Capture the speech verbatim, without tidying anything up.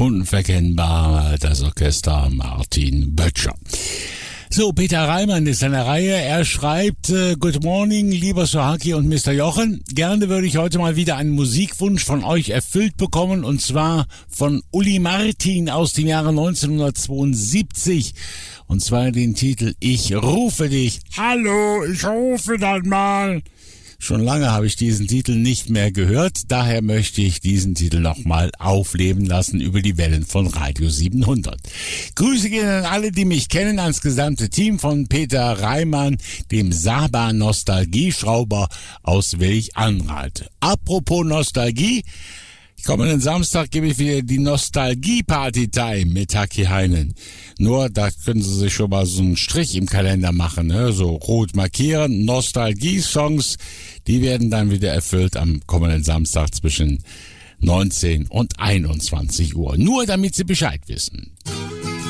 Unverkennbar das Orchester Martin Böttcher. So, Peter Reimann ist an der Reihe. Er schreibt, äh, Good morning, lieber Sohaki und Mister Jochen. Gerne würde ich heute mal wieder einen Musikwunsch von euch erfüllt bekommen, und zwar von Uli Martin aus dem Jahre neunzehnhundertzweiundsiebzig. Und zwar den Titel Ich rufe dich. Hallo, ich rufe dann mal. Schon lange habe ich diesen Titel nicht mehr gehört, daher möchte ich diesen Titel nochmal aufleben lassen über die Wellen von Radio siebenhundert. Grüße gehen an alle, die mich kennen, ans gesamte Team von Peter Reimann, dem Saba Nostalgieschrauber aus Welch-Anralt. Apropos Nostalgie, kommenden Samstag gebe ich wieder die Nostalgie-Party-Time mit Haki Heinen. Nur, da können Sie sich schon mal so einen Strich im Kalender machen, ne? So rot markieren. Nostalgie-Songs, die werden dann wieder erfüllt am kommenden Samstag zwischen neunzehn und einundzwanzig Uhr. Nur damit Sie Bescheid wissen.